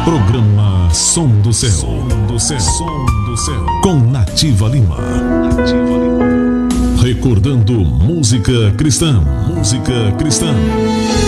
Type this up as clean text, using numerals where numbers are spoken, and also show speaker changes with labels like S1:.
S1: Programa Som do Céu. Som do Céu. Som do Céu. Com Nativa Lima. Recordando música cristã. Música cristã.